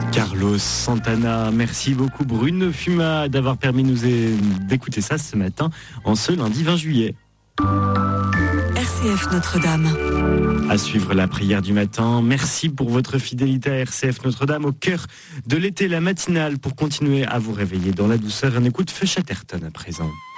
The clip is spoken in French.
Carlos Santana, merci beaucoup Brune Fuma d'avoir permis d'écouter ça ce matin, en ce lundi 20 juillet. RCF Notre-Dame. À suivre la prière du matin. Merci pour votre fidélité à RCF Notre-Dame au cœur de l'été, la matinale, pour continuer à vous réveiller dans la douceur. On écoute Feu Chatterton à présent.